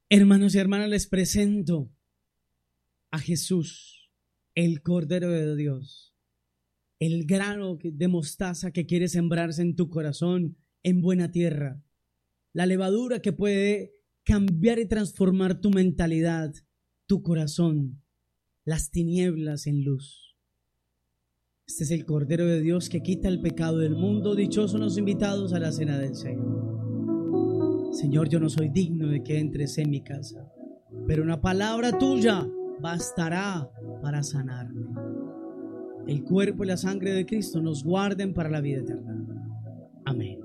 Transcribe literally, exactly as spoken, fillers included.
Hermanos y hermanas, les presento a Jesús, el Cordero de Dios, el grano de mostaza que quiere sembrarse en tu corazón en buena tierra, la levadura que puede cambiar y transformar tu mentalidad, tu corazón, las tinieblas en luz. Este es el Cordero de Dios que quita el pecado del mundo. Dichosos los invitados a la cena del Señor. Señor, yo no soy digno de que entres en mi casa, pero una palabra tuya bastará para sanarme. El cuerpo y la sangre de Cristo nos guarden para la vida eterna. Amén.